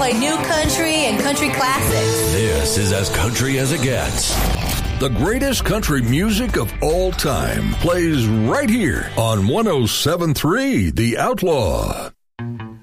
enjoy new country and country classics. This is as country as it gets. The greatest country music of all time plays right here on 107.3 The Outlaw.